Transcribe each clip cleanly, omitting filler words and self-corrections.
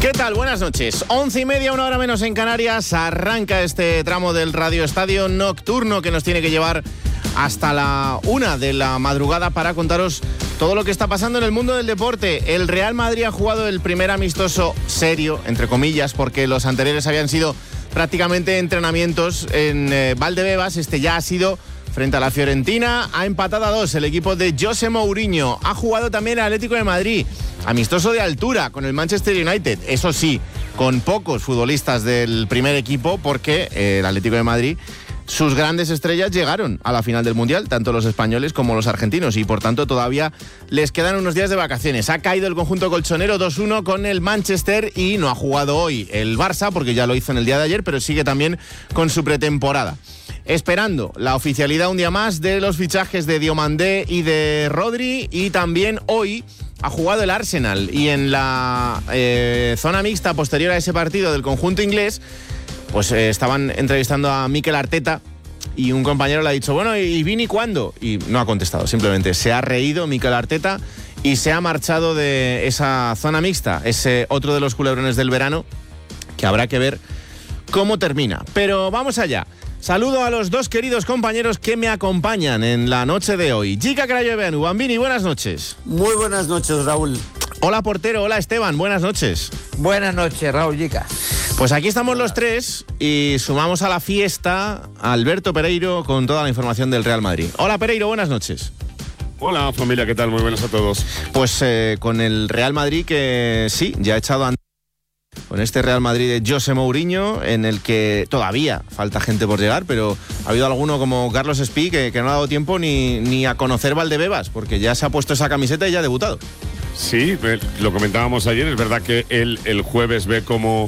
¿Qué tal? Buenas noches. 11:30, una hora menos en Canarias. Arranca este tramo del Radio Estadio nocturno que nos tiene que llevar hasta la 1 de la madrugada para contaros todo lo que está pasando en el mundo del deporte. El Real Madrid ha jugado el primer amistoso serio, entre comillas, porque los anteriores habían sido prácticamente entrenamientos en Valdebebas. Este ya ha sido frente a la Fiorentina. Ha empatado a 2 el equipo de José Mourinho. Ha jugado también el Atlético de Madrid, amistoso de altura con el Manchester United. Eso sí, con pocos futbolistas del primer equipo, porque el Atlético de Madrid, sus grandes estrellas llegaron a la final del Mundial, tanto los españoles como los argentinos, y por tanto todavía les quedan unos días de vacaciones. Ha caído el conjunto colchonero 2-1 con el Manchester y no ha jugado hoy el Barça, porque ya lo hizo en el día de ayer, pero sigue también con su pretemporada. Esperando la oficialidad un día más de los fichajes de Diomandé y de Rodri, y también hoy ha jugado el Arsenal, y en la zona mixta posterior a ese partido del conjunto inglés, pues estaban entrevistando a Mikel Arteta y un compañero le ha dicho, bueno, ¿y Vini cuándo? Y no ha contestado, simplemente se ha reído Mikel Arteta y se ha marchado de esa zona mixta, ese otro de los culebrones del verano que habrá que ver cómo termina. Pero vamos allá. Saludo a los dos queridos compañeros que me acompañan en la noche de hoy. Gica Crayoveanu, Bambini, buenas noches. Muy buenas noches, Raúl. Hola, portero. Hola, Esteban. Buenas noches. Buenas noches, Raúl Gica. Pues aquí estamos los tres y sumamos a la fiesta a Alberto Pereiro con toda la información del Real Madrid. Hola, Pereiro. Buenas noches. Hola, familia. ¿Qué tal? Muy buenas a todos. Pues con el Real Madrid que sí, ya ha echado a... Con este Real Madrid de José Mourinho, en el que todavía falta gente por llegar, pero ha habido alguno como Carlos Espí que no ha dado tiempo ni a conocer Valdebebas, porque ya se ha puesto esa camiseta y ya ha debutado. Sí, lo comentábamos ayer. Es verdad que él el jueves ve como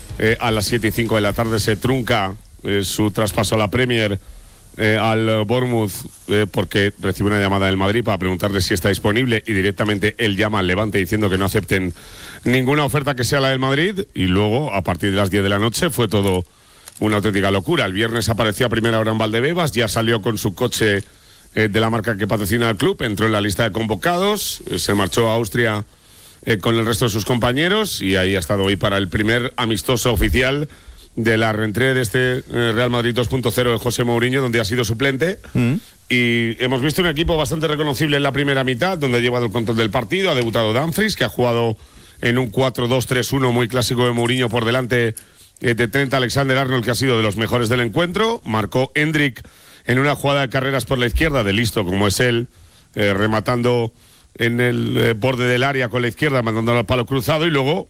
a las 7:05 de la tarde se trunca su traspaso a la Premier al Bournemouth, porque recibe una llamada del Madrid para preguntarle si está disponible, y directamente él llama al Levante diciendo que no acepten ninguna oferta que sea la del Madrid, y luego a partir de las 10 de la noche fue todo una auténtica locura. El viernes apareció a primera hora en Valdebebas, ya salió con su coche de la marca que patrocina el club, entró en la lista de convocados, se marchó a Austria con el resto de sus compañeros, y ahí ha estado hoy para el primer amistoso oficial de la reentrée de este Real Madrid 2.0 de José Mourinho, donde ha sido suplente. Y hemos visto un equipo bastante reconocible en la primera mitad, donde ha llevado el control del partido. Ha debutado Dumfries, que ha jugado en un 4-2-3-1 muy clásico de Mourinho, por delante de Trent Alexander-Arnold, que ha sido de los mejores del encuentro. Marcó Hendrik en una jugada de carreras por la izquierda, de listo como es él, rematando en el borde del área con la izquierda, mandándolo al palo cruzado, y luego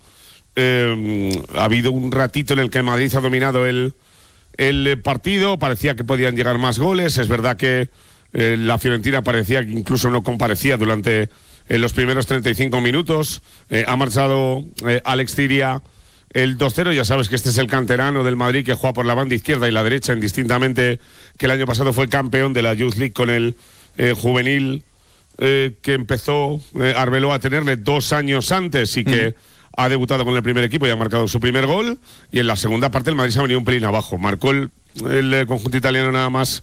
ha habido un ratito en el que Madrid ha dominado el partido. Parecía que podían llegar más goles. Es verdad que la Fiorentina parecía que incluso no comparecía durante los primeros 35 minutos. Ha marchado Alex Ciria el 2-0. Ya sabes que este es el canterano del Madrid, que juega por la banda izquierda y la derecha, indistintamente, que el año pasado fue campeón de la Youth League con el juvenil que empezó Arbeloa a tenerle 2 años antes, y que ha debutado con el primer equipo y ha marcado su primer gol. Y en la segunda parte el Madrid se ha venido un pelín abajo. Marcó el conjunto italiano nada más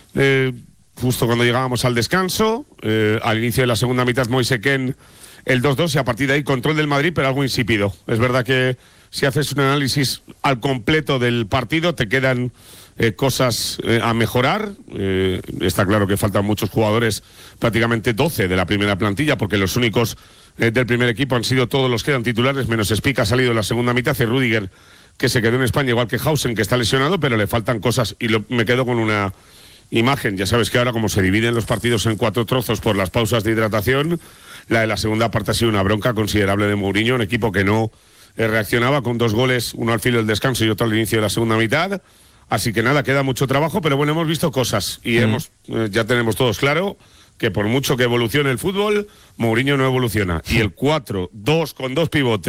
justo cuando llegábamos al descanso. Al inicio de la segunda mitad Moise Kean el 2-2, y a partir de ahí control del Madrid, pero algo insípido. Es verdad que si haces un análisis al completo del partido te quedan cosas a mejorar. Está claro que faltan muchos jugadores, prácticamente 12 de la primera plantilla, porque los únicos del primer equipo han sido todos los que eran titulares, menos Spick, ha salido en la segunda mitad, y Rüdiger, que se quedó en España, igual que Hausen, que está lesionado, pero le faltan cosas. Y me quedo con una imagen. Ya sabes que ahora, como se dividen los partidos en 4 trozos por las pausas de hidratación, la de la segunda parte ha sido una bronca considerable de Mourinho, un equipo que no reaccionaba, con 2 goles, uno al filo del descanso y otro al inicio de la segunda mitad. Así que nada, queda mucho trabajo, pero bueno, hemos visto cosas y ya tenemos todos claro que por mucho que evolucione el fútbol, Mourinho no evoluciona. Y el 4-2 con 2 pivotes